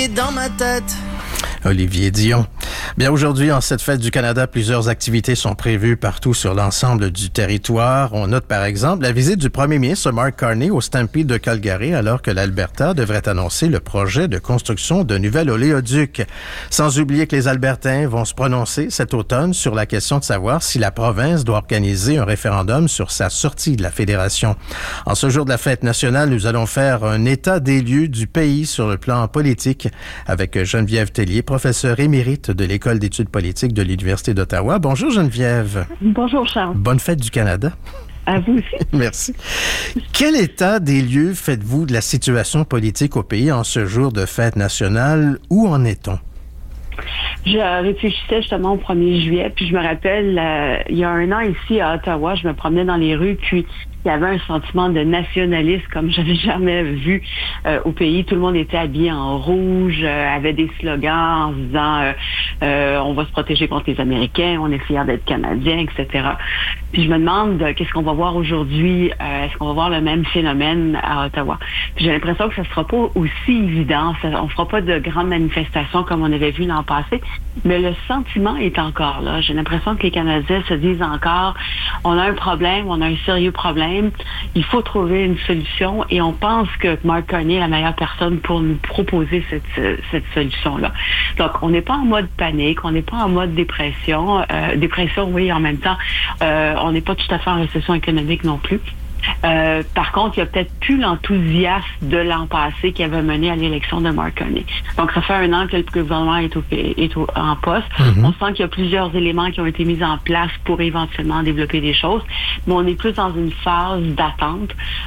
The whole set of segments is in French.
Olivier dans ma tête. Olivier Dion. Bien, aujourd'hui, en cette fête du Canada, plusieurs activités sont prévues partout sur l'ensemble du territoire. On note, par exemple, la visite du premier ministre Mark Carney au Stampede de Calgary, alors que l'Alberta devrait annoncer le projet de construction d'un nouvel oléoduc. Sans oublier que les Albertains vont se prononcer cet automne sur la question de savoir si la province doit organiser un référendum sur sa sortie de la Fédération. En ce jour de la fête nationale, nous allons faire un état des lieux du pays sur le plan politique avec Geneviève Tellier, professeure émérite de l'École d'études politiques de l'Université d'Ottawa. Bonjour Geneviève. Bonjour Charles. Bonne fête du Canada. À vous aussi. Merci. Quel état des lieux faites-vous de la situation politique au pays en ce jour de fête nationale? Où en est-on? Je réfléchissais justement au 1er juillet, puis je me rappelle, il y a un an ici à Ottawa, je me promenais dans les rues, puis il y avait un sentiment de nationalisme comme j'avais jamais vu au pays. Tout le monde était habillé en rouge, avait des slogans en se disant on va se protéger contre les Américains, on est fiers d'être Canadiens, etc. Puis je me demande qu'est-ce qu'on va voir aujourd'hui. Est-ce qu'on va voir le même phénomène à Ottawa? Puis j'ai l'impression que ça sera pas aussi évident. On fera pas de grandes manifestations comme on avait vu l'an passé, mais le sentiment est encore là. J'ai l'impression que les Canadiens se disent encore on a un problème, on a un sérieux problème. Il faut trouver une solution et on pense que Mark Carney est la meilleure personne pour nous proposer cette solution-là. Donc, on n'est pas en mode panique, on n'est pas en mode dépression. Dépression, oui, en même temps, on n'est pas tout à fait en récession économique non plus. Par contre, il n'y a peut-être plus l'enthousiasme de l'an passé qui avait mené à l'élection de Mark Carney. Donc, ça fait un an que le gouvernement est en poste. Mm-hmm. On sent qu'il y a plusieurs éléments qui ont été mis en place pour éventuellement développer des choses, mais on est plus dans une phase d'attente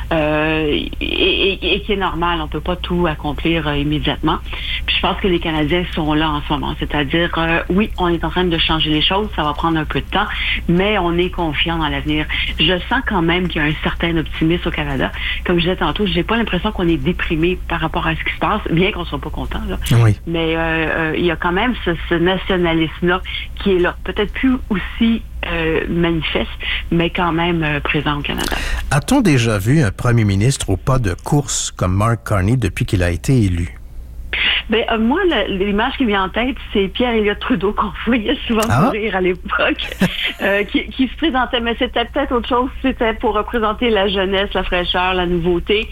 et qui est normale. On ne peut pas tout accomplir immédiatement. Puis je pense que les Canadiens sont là en ce moment. C'est-à-dire, oui, on est en train de changer les choses, ça va prendre un peu de temps, mais on est confiant dans l'avenir. Je sens quand même qu'il y a un certain optimisme au Canada. Comme je disais tantôt, j'ai pas l'impression qu'on est déprimé par rapport à ce qui se passe, bien qu'on soit pas content, là. Oui. Mais il y a quand même ce nationalisme-là qui est là. Peut-être plus aussi manifeste, mais quand même présent au Canada. A-t-on déjà vu un premier ministre au pas de course comme Mark Carney depuis qu'il a été élu? Ben, moi, l'image qui me vient en tête, c'est Pierre-Éliott Trudeau qu'on voyait souvent mourir à l'époque, qui se présentait, mais c'était peut-être autre chose, c'était pour représenter la jeunesse, la fraîcheur, la nouveauté.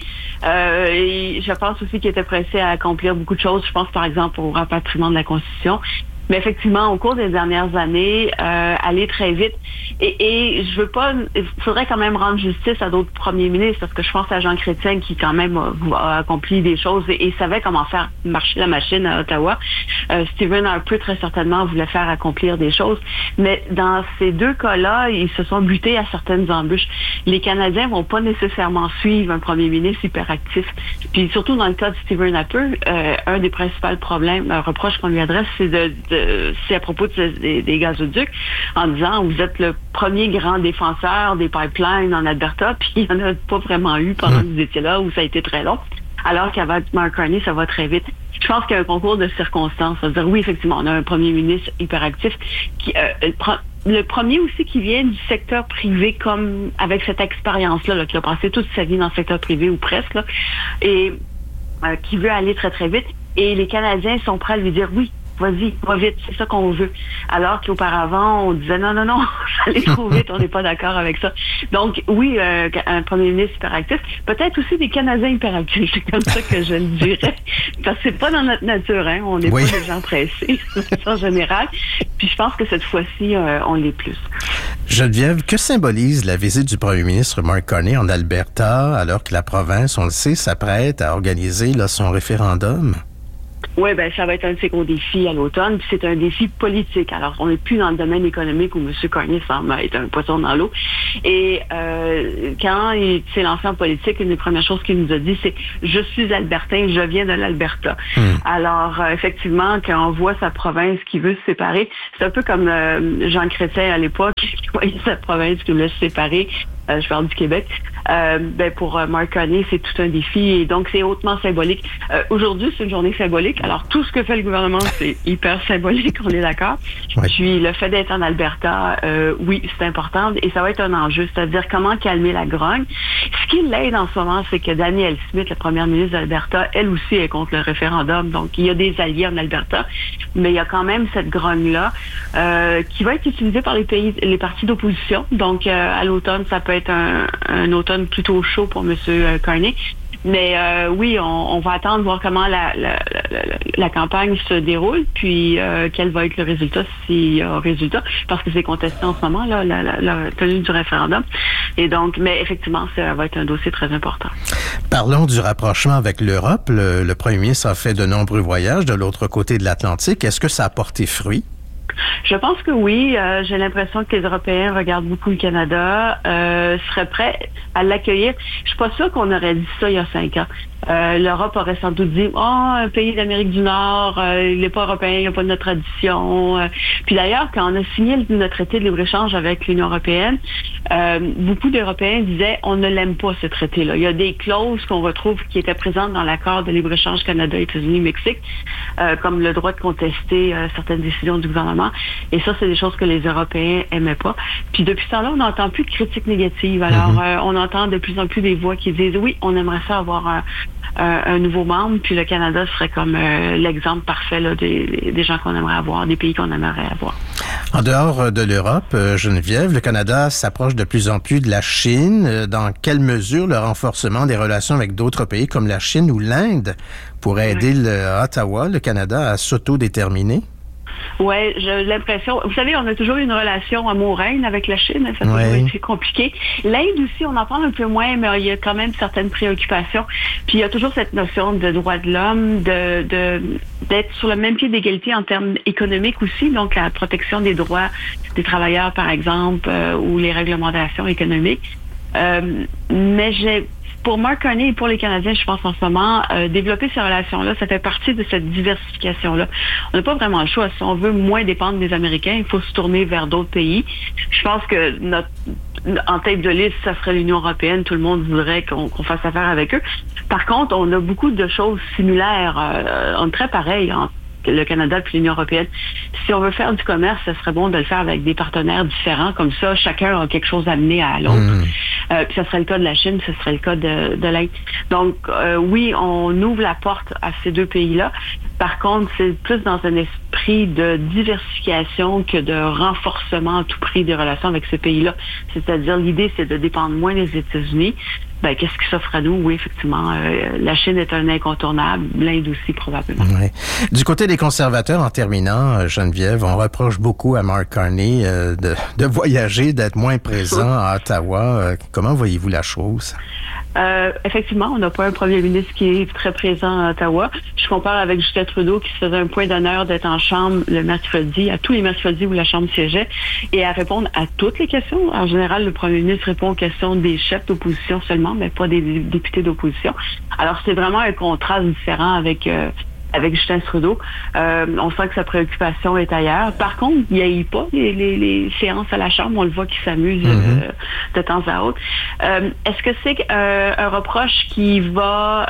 Et je pense aussi qu'il était pressé à accomplir beaucoup de choses. Je pense par exemple au rapatriement de la Constitution. Mais effectivement, au cours des dernières années, aller très vite. Et je veux pas... Il faudrait quand même rendre justice à d'autres premiers ministres, parce que je pense à Jean Chrétien qui quand même a accompli des choses et savait comment faire marcher la machine à Ottawa. Stephen Harper, très certainement, voulait faire accomplir des choses. Mais dans ces deux cas-là, ils se sont butés à certaines embûches. Les Canadiens vont pas nécessairement suivre un premier ministre hyperactif. Puis surtout dans le cas de Stephen Harper, un des principaux reproches qu'on lui adresse, c'est à propos des gazoducs, en disant vous êtes le premier grand défenseur des pipelines en Alberta, puis il n'y en a pas vraiment eu pendant que vous étiez là, où ça a été très long. Alors qu'avec Mark Carney, ça va très vite. Je pense qu'il y a un concours de circonstances. C'est-à-dire, oui, effectivement, on a un premier ministre hyperactif qui... le premier aussi qui vient du secteur privé, comme avec cette expérience-là, là, qui a passé toute sa vie dans le secteur privé ou presque, là, et qui veut aller très, très vite. Et les Canadiens sont prêts à lui dire oui. Vas-y, va vite, c'est ça qu'on veut. Alors qu'auparavant, on disait non, ça allait trop vite, on n'est pas d'accord avec ça. Donc, oui, un premier ministre hyperactif, peut-être aussi des Canadiens hyperactifs, c'est comme ça que je le dirais. Parce que c'est pas dans notre nature, hein, on n'est pas des gens pressés, en général. Puis je pense que cette fois-ci, on l'est plus. Geneviève, que symbolise la visite du premier ministre Mark Carney en Alberta, alors que la province, on le sait, s'apprête à organiser là, son référendum? Oui, ben ça va être un de ses gros défis à l'automne, puis c'est un défi politique. Alors, on n'est plus dans le domaine économique où M. Carney semble être un poisson dans l'eau. Et quand il s'est lancé en politique, une des premières choses qu'il nous a dit, c'est « Je suis albertain, je viens de l'Alberta ». Alors, effectivement, quand on voit sa province qui veut se séparer, c'est un peu comme Jean Chrétien à l'époque, qui voyait sa province qui voulait se séparer. Je parle du Québec. pour Mark Carney, c'est tout un défi et donc c'est hautement symbolique. Aujourd'hui, c'est une journée symbolique. Alors, tout ce que fait le gouvernement, c'est hyper symbolique, on est d'accord. Oui. Puis, le fait d'être en Alberta, oui, c'est important et ça va être un enjeu, c'est-à-dire comment calmer la grogne. Ce qui l'aide en ce moment, c'est que Danielle Smith, la première ministre d'Alberta, elle aussi est contre le référendum. Donc, il y a des alliés en Alberta, mais il y a quand même cette grogne-là qui va être utilisée par les partis d'opposition. Donc, à l'automne, ça peut être un automne plutôt chaud pour M. Carney. Mais oui, on va attendre voir comment la campagne se déroule, puis quel va être le résultat, s'il y a un résultat, parce que c'est contesté en ce moment, là, la tenue du référendum. Et donc, mais effectivement, ça va être un dossier très important. Parlons du rapprochement avec l'Europe. Le premier ministre a fait de nombreux voyages de l'autre côté de l'Atlantique. Est-ce que ça a porté fruit? Je pense que oui. J'ai l'impression que les Européens regardent beaucoup le Canada, seraient prêts à l'accueillir. Je suis pas sûre qu'on aurait dit ça il y a 5 ans. L'Europe aurait sans doute dit un pays d'Amérique du Nord, il n'est pas européen, il n'a pas de notre tradition. Puis d'ailleurs, quand on a signé notre traité de libre-échange avec l'Union européenne, beaucoup d'Européens disaient on ne l'aime pas ce traité-là. Il y a des clauses qu'on retrouve qui étaient présentes dans l'accord de libre-échange Canada, États-Unis, Mexique, comme le droit de contester certaines décisions du gouvernement. Et ça, c'est des choses que les Européens aimaient pas. Puis depuis ce temps-là, on n'entend plus de critiques négatives. Alors, on entend de plus en plus des voix qui disent oui, on aimerait ça avoir un nouveau membre, puis le Canada serait comme l'exemple parfait là, des gens qu'on aimerait avoir, des pays qu'on aimerait avoir. En dehors de l'Europe, Geneviève, le Canada s'approche de plus en plus de la Chine. Dans quelle mesure le renforcement des relations avec d'autres pays comme la Chine ou l'Inde pourrait aider Ottawa, le Canada, à s'autodéterminer? Oui, j'ai l'impression... Vous savez, on a toujours eu une relation amoureuse avec la Chine. Ça a toujours été compliqué. L'Inde aussi, on en parle un peu moins, mais il y a quand même certaines préoccupations. Puis il y a toujours cette notion de droits de l'homme, d'être sur le même pied d'égalité en termes économiques aussi, donc la protection des droits des travailleurs, par exemple, ou les réglementations économiques. Mais pour Mark Carney et pour les Canadiens, je pense en ce moment, développer ces relations-là, ça fait partie de cette diversification-là. On n'a pas vraiment le choix. Si on veut moins dépendre des Américains, il faut se tourner vers d'autres pays. Je pense que en tête de liste, ça serait l'Union européenne. Tout le monde voudrait qu'on fasse affaire avec eux. Par contre, on a beaucoup de choses similaires. On est très pareils entre le Canada et l'Union européenne. Si on veut faire du commerce, ce serait bon de le faire avec des partenaires différents. Comme ça, chacun a quelque chose à amener à l'autre. Puis ça serait le cas de la Chine, ce serait le cas de l'Inde. Donc, oui, on ouvre la porte à ces deux pays-là. Par contre, c'est plus dans un esprit de diversification que de renforcement à tout prix des relations avec ces pays-là. C'est-à-dire, l'idée, c'est de dépendre moins des États-Unis. Qu'est-ce qui s'offre à nous? Oui, effectivement, la Chine est un incontournable, l'Inde aussi, probablement. Oui. Du côté des conservateurs, en terminant, Geneviève, on reproche beaucoup à Mark Carney de voyager, d'être moins présent à Ottawa. Comment voyez-vous la chose? Effectivement, on n'a pas un premier ministre qui est très présent à Ottawa. Je compare avec Justin Trudeau qui se faisait un point d'honneur d'être en chambre le mercredi, à tous les mercredis où la chambre siégeait, et à répondre à toutes les questions. En général, le premier ministre répond aux questions des chefs d'opposition seulement, mais pas des députés d'opposition. Alors, c'est vraiment un contraste différent avec Justin Trudeau. On sent que sa préoccupation est ailleurs. Par contre, il n'y a pas les séances à la Chambre. On le voit qu'il s'amuse de temps à autre. Est-ce que c'est un reproche qui va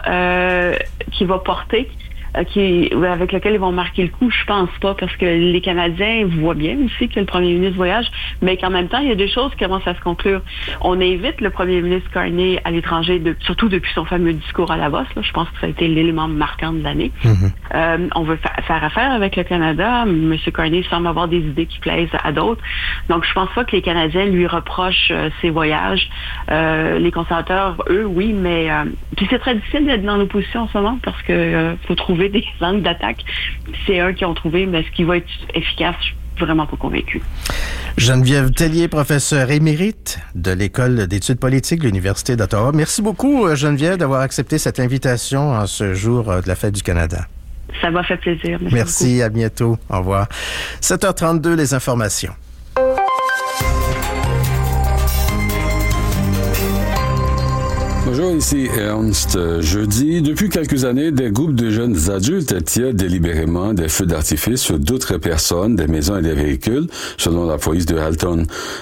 porter avec lequel ils vont marquer le coup? Je pense pas, parce que les Canadiens voient bien aussi que le premier ministre voyage, mais qu'en même temps, il y a des choses qui commencent à se conclure. On invite le premier ministre Carney à l'étranger, surtout depuis son fameux discours à Davos. Là, je pense que ça a été l'élément marquant de l'année. On veut faire affaire avec le Canada. M. Carney semble avoir des idées qui plaisent à d'autres. Donc, je pense pas que les Canadiens lui reprochent ses voyages. Les conservateurs, eux, oui, mais puis c'est très difficile d'être dans l'opposition en ce moment, parce que faut trouver des angles d'attaque. C'est eux qui ont trouvé, mais est-ce qu'il va être efficace? Je suis vraiment pas convaincue. Geneviève Tellier, professeure émérite de l'École d'études politiques de l'Université d'Ottawa. Merci beaucoup, Geneviève, d'avoir accepté cette invitation en ce jour de la Fête du Canada. Ça m'a fait plaisir. Merci, à bientôt. Au revoir. 7h32, les informations. Bonjour, ici Ernst. Jeudi, depuis quelques années, des groupes de jeunes adultes tirent délibérément des feux d'artifice sur d'autres personnes, des maisons et des véhicules, selon la police de Halton.